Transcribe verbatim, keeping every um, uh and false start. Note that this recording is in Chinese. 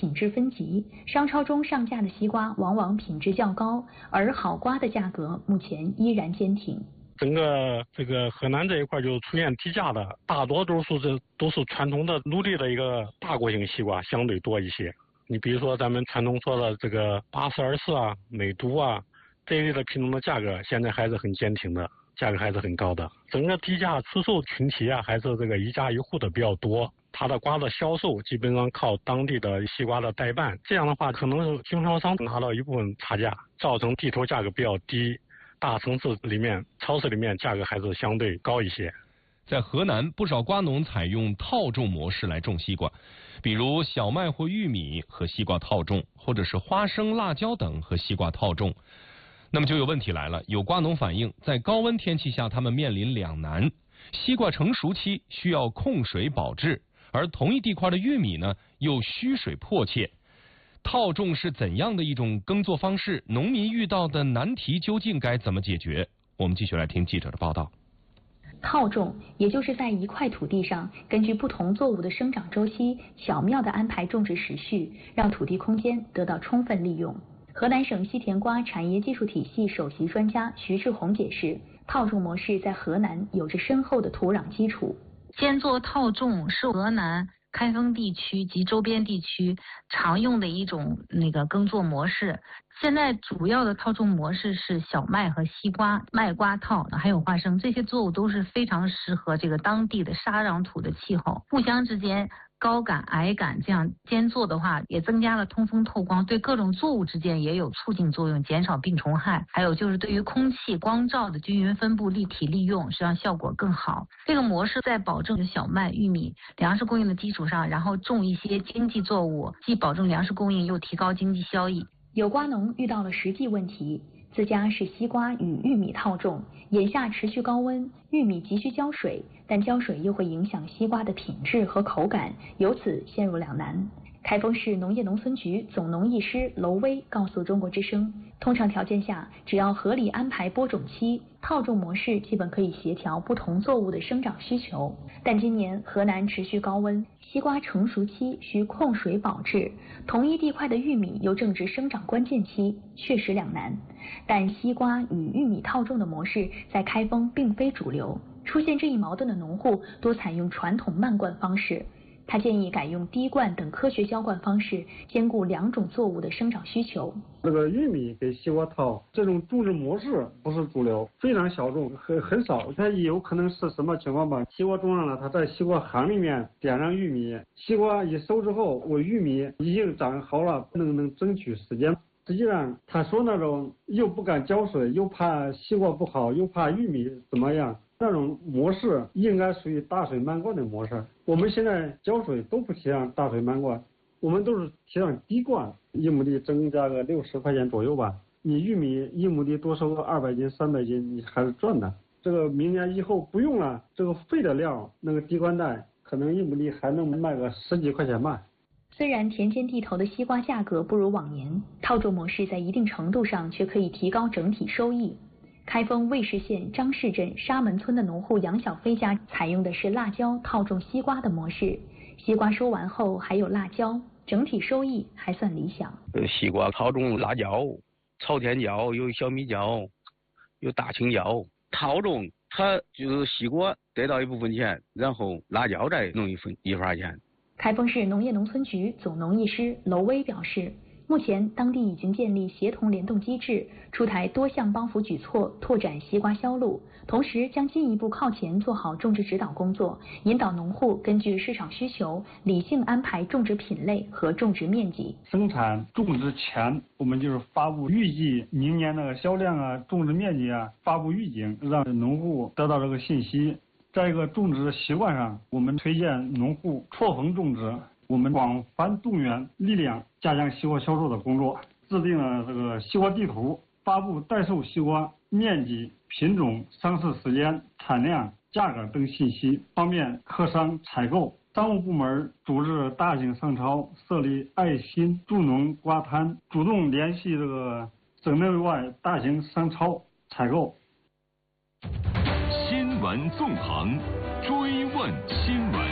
品质分级，商超中上架的西瓜往往品质较高，而好瓜的价格目前依然坚挺。 整个这个河南这一块就出现低价的，大多都是这都是传统的努力的一个大国型西瓜相对多一些。你比如说咱们传统说的这个八四二四啊、美都啊这一类的品种的价格，现在还是很坚挺的，价格还是很高的。整个低价出售群体啊，还是这个一家一户的比较多。它的瓜的销售基本上靠当地的西瓜的代办，这样的话可能是经销商拿到一部分差价，造成地头价格比较低。大城市里面、超市里面价格还是相对高一些。 在河南，不少瓜农采用套种模式来种西瓜，比如小麦或玉米和西瓜套种，或者是花生、辣椒等和西瓜套种。那么就有问题来了，有瓜农反映，在高温天气下，他们面临两难：西瓜成熟期需要控水保质，而同一地块的玉米呢，又需水迫切。套种是怎样的一种耕作方式？农民遇到的难题究竟该怎么解决？我们继续来听记者的报道。 套种也就是在一块土地上，根据不同作物的生长周期，巧妙地安排种植时序，让土地空间得到充分利用。河南省西甜瓜产业技术体系首席专家徐志红解释，套种模式在河南有着深厚的土壤基础。 间作套种是河南开封地区及周边地区常用的一种那个耕作模式。现在主要的套种模式是小麦和西瓜、麦瓜套，还有花生，这些作物都是非常适合这个当地的沙壤土的气候，互相之间高感、矮感这样间作的话，也增加了通风透光，对各种作物之间也有促进作用，减少病虫害。还有就是对于空气光照的均匀分布、立体利用，实际上效果更好。这个模式在保证小麦、玉米粮食供应的基础上，然后种一些经济作物，既保证粮食供应，又提高经济效益。 有瓜农遇到了实际问题，自家是西瓜与玉米套种，眼下持续高温，玉米急需浇水，但浇水又会影响西瓜的品质和口感，由此陷入两难。开封市农业农村局总农艺师娄威告诉中国之声，通常条件下，只要合理安排播种期，套种模式基本可以协调不同作物的生长需求。但今年河南持续高温，西瓜成熟期需控水保质，同一地块的玉米又正值生长关键期，确实两难。但西瓜与玉米套种的模式在开封并非主流，出现这一矛盾的农户多采用传统慢灌方式。他建议改用滴灌等科学浇灌方式，兼顾两种作物的生长需求。 这个玉米给西瓜套这种种植模式不是主流，非常小众，很很少。它有可能是什么情况吧？西瓜种上了，它在西瓜瓤里面点上玉米，西瓜一收之后，我玉米已经长好了，能能争取时间。实际上，他说那种又不敢浇水，又怕西瓜不好，又怕玉米怎么样，那种模式应该属于大水漫灌的模式。我们现在浇水都不提倡大水漫灌，我们都是提倡滴灌，一亩地增加个六十块钱左右吧。你玉米一亩地多收个二百斤、三百斤，你还是赚的。这个明年以后不用了，这个废的料那个滴灌袋，可能一亩地还能卖个十几块钱吧。 虽然田间地头的西瓜价格不如往年，套种模式在一定程度上却可以提高整体收益。开封尉氏县张市镇沙门村的农户杨小飞家采用的是辣椒套种西瓜的模式，西瓜收完后还有辣椒，整体收益还算理想。 西瓜套种辣椒、朝天椒，有小米椒，有大青椒。套种它就是西瓜得到一部分钱，然后辣椒再弄一份一份钱。 开封市农业农村局总农艺师娄威表示，目前当地已经建立协同联动机制，出台多项帮扶举措，拓展西瓜销路，同时将进一步靠前做好种植指导工作，引导农户根据市场需求理性安排种植品类和种植面积。 生产种植前，我们就是发布预计明年的销量啊、种植面积啊，发布预警，让农户得到这个信息。在一个种植习惯上，我们推荐农户错峰种植，我们广泛动员力量，加强西瓜销售的工作，制定了这个西瓜地图，发布待售西瓜面积、品种、上市时间、产量、价格等信息，方便客商采购。商务部门组织大型商超，设立爱心助农瓜摊，主动联系这个省内外大型商超采购。 新闻纵横，追问新闻。